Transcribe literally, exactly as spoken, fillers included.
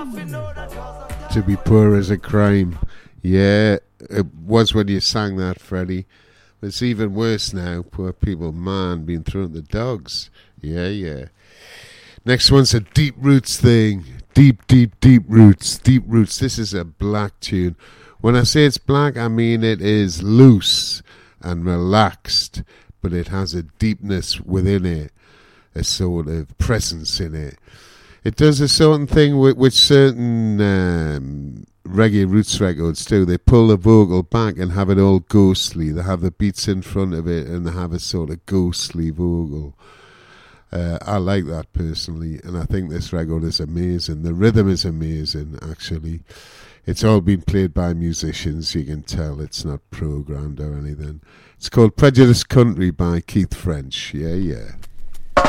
To be poor is a crime. Yeah, it was when you sang that, Freddie. It's even worse now. Poor people, man, being thrown at the dogs. Yeah, yeah. Next one's a Deep Roots thing. Deep, deep, deep roots. Deep Roots. This is a black tune. When I say it's black, I mean it is loose and relaxed, but it has a deepness within it, a sort of presence in it. It does a certain thing with, which certain um, reggae roots records do. They pull the vocal back and have it all ghostly. They have the beats in front of it and they have a sort of ghostly vocal. Uh, I like that personally, and I think this record is amazing. The rhythm is amazing, actually. It's all been played by musicians. You can tell it's not programmed or anything. It's called Prejudice Country by Keith French. Yeah, yeah.